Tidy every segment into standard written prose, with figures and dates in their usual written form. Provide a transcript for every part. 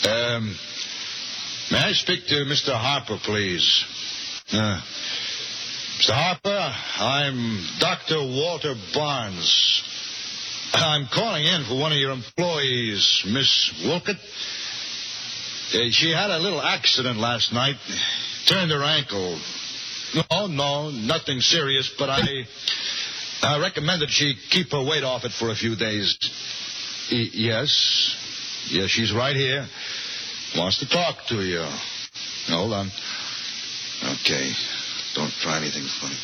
May I speak to Mr. Harper, please? Mr. Harper, I'm Dr. Walter Barnes. I'm calling in for one of your employees, Miss Wolcott. She had a little accident last night. Turned her ankle. No, nothing serious, but I recommended she keep her weight off it for a few days. Yes, she's right here. Wants to talk to you. Hold on. Okay. Don't try anything funny.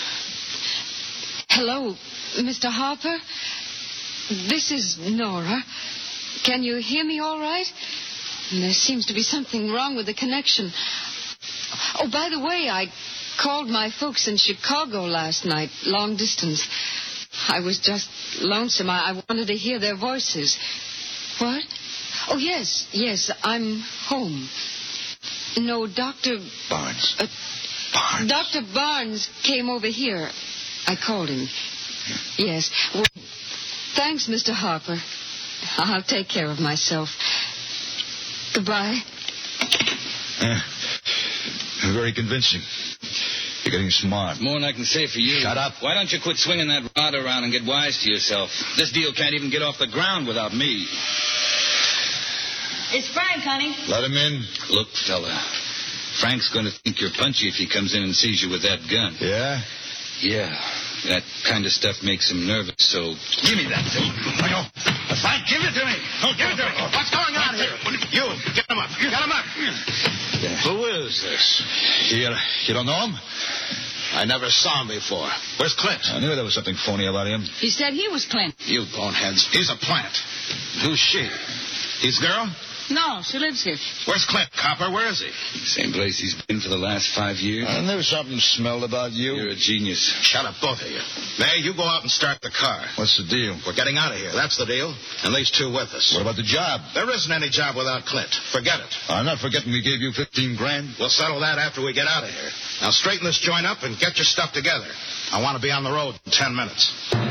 Hello, Mr. Harper. This is Nora. Can you hear me all right? There seems to be something wrong with the connection. Oh, by the way, I called my folks in Chicago last night, long distance. I was just lonesome. I wanted to hear their voices. What? Oh, yes, I'm home. No, Dr. Barnes. Barnes. Dr. Barnes came over here. I called him. Yes. Well, thanks, Mr. Harper. I'll take care of myself. Goodbye. Very convincing. You're getting smart. More than I can say for you. Shut up. Why don't you quit swinging that rod around and get wise to yourself? This deal can't even get off the ground without me. It's Frank, honey. Let him in. Look, fella, Frank's going to think you're punchy if he comes in and sees you with that gun. Yeah? Yeah. That kind of stuff makes him nervous, so give me that thing. Frank, give it to me. Oh, give it to me. What's going on here? You, get him up. Get him up. Who is this? You don't know him? I never saw him before. Where's Clint? I knew there was something phony about him. He said he was Clint. You boneheads. He's a plant. Who's she? His girl? No, she lives here. Where's Clint, Copper? Where is he? Same place he's been for the last 5 years. I knew something smelled about you. You're a genius. Shut up, both of you. May, you go out and start the car. What's the deal? We're getting out of here. That's the deal. And these two with us. What about the job? There isn't any job without Clint. Forget it. I'm not forgetting we gave you $15,000. We'll settle that after we get out of here. Now straighten this joint up and get your stuff together. I want to be on the road in 10 minutes.